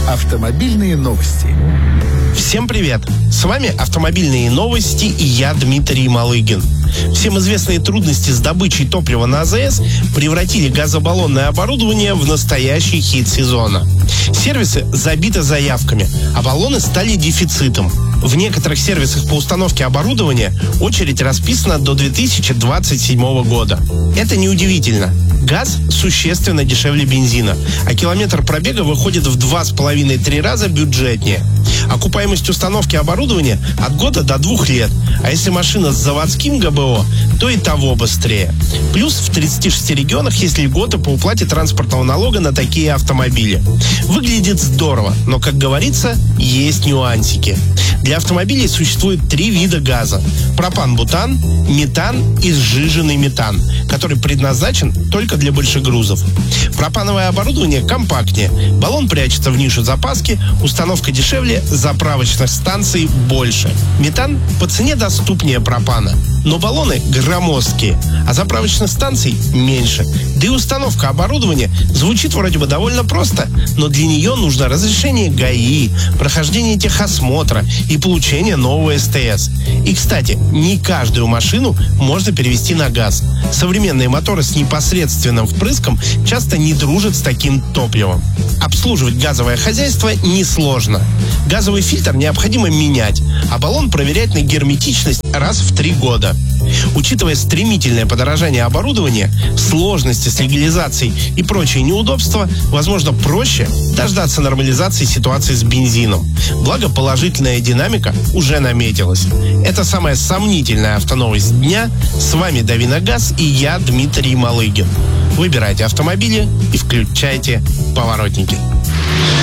Автомобильные новости. Всем привет! С вами «Автомобильные новости» и я, Дмитрий Малыгин. Всем известные трудности с добычей топлива на АЗС превратили газобаллонное оборудование в настоящий хит сезона. Сервисы забиты заявками, а баллоны стали дефицитом. В некоторых сервисах по установке оборудования очередь расписана до 2027 года. Это неудивительно. Газ существенно дешевле бензина, а километр пробега выходит в 2,5-3 раза бюджетнее. Окупаемость установки оборудования от года до 2 лет, а если машина с заводским ГБО, то и того быстрее. Плюс в 36 регионах есть льготы по уплате транспортного налога на такие автомобили. Выглядит здорово, но, как говорится, есть нюансики. Для автомобилей существует 3 вида газа: пропан-бутан, метан и сжиженный метан, который предназначен только для большегрузов. Пропановое оборудование компактнее, баллон прячется в нишу запаски, установка дешевле, заправочных станций больше. Метан по цене доступнее пропана, но баллоны громоздкие, а заправочных станций меньше. Да и установка оборудования звучит вроде бы довольно просто, но для нее нужно разрешение ГАИ, прохождение техосмотра и получение нового СТС. И, кстати, не каждую машину можно перевести на газ. Современные моторы с непосредственным впрыском часто не дружат с таким топливом. Обслуживать газовое хозяйство несложно. Газовый фильтр необходимо менять, а баллон проверять на герметичность раз в 3 года. Учитывая стремительное подорожание оборудования, сложности с легализацией и прочие неудобства, возможно, проще дождаться нормализации ситуации с бензином. Благо, положительная динамика уже наметилась. Это самая сомнительная автоновость дня. С вами Давиногаз и я, Дмитрий Малыгин. Выбирайте автомобили и включайте поворотники.